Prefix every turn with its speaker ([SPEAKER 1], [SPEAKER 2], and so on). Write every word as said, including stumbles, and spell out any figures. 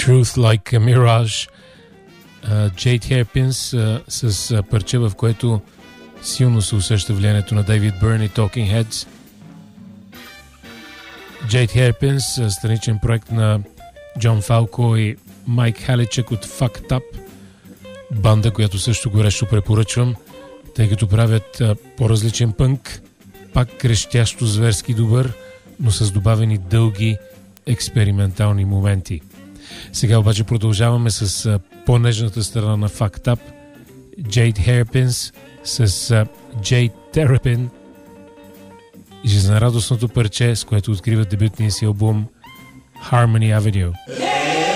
[SPEAKER 1] Truth Like a Mirage, Jade Hairpins с uh, парче, в което силно се усеща влиянието на Дейвид Бърн и Talking Heads. Jade Hairpins, страничен проект на Джон Фалко и Майк Халичек от Fucked Up, банда, която също горещо препоръчвам, тъй като правят uh, по-различен пънк, пак крещящо зверски добър, но с добавени дълги експериментални моменти. Сега обаче продължаваме с uh, по-нежната страна на Fucked Up, Jade Hairpins с uh, Jade Terrapin, жизнерадостното парче, с което откриват дебютния си албум Harmony Avenue.